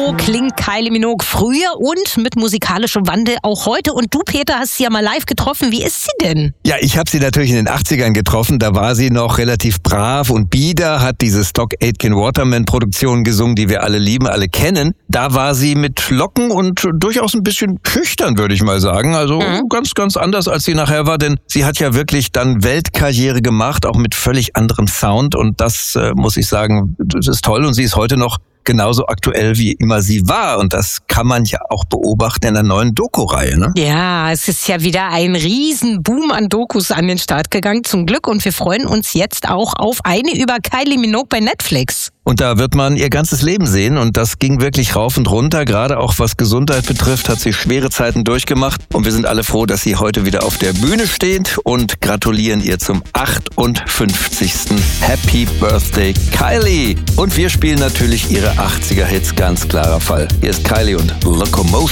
So klingt Kylie Minogue früher und mit musikalischem Wandel auch heute. Und du, Peter, hast sie ja mal live getroffen. Wie ist sie denn? Ja, ich habe sie natürlich in den 80ern getroffen. Da war sie noch relativ brav und bieder, hat diese Stock Aitken Waterman Produktion gesungen, die wir alle lieben, alle kennen. Da war sie mit Locken und durchaus ein bisschen schüchtern, würde ich mal sagen. Also ganz, ganz anders, als sie nachher war. Denn sie hat ja wirklich dann Weltkarriere gemacht, auch mit völlig anderem Sound. Und das, muss ich sagen, das ist toll. Und sie ist heute noch genauso aktuell, wie immer sie war. Und das kann man ja auch beobachten in der neuen Doku-Reihe, ne? Ja, es ist ja wieder ein Riesenboom an Dokus an den Start gegangen, zum Glück. Und wir freuen uns jetzt auch auf eine über Kylie Minogue bei Netflix. Und da wird man ihr ganzes Leben sehen und das ging wirklich rauf und runter. Gerade auch was Gesundheit betrifft, hat sie schwere Zeiten durchgemacht. Und wir sind alle froh, dass sie heute wieder auf der Bühne steht und gratulieren ihr zum 58. Happy Birthday, Kylie. Und wir spielen natürlich ihre 80er-Hits, ganz klarer Fall. Hier ist Kylie und Locomotion.